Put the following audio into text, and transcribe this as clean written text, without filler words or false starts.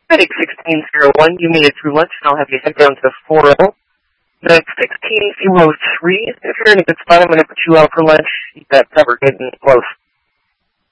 Medic 1601, you made it through lunch, and I'll have you head down to 40. Medic 1603, if you're in a good spot, I'm going to put you out for lunch. Keep that cover good and close.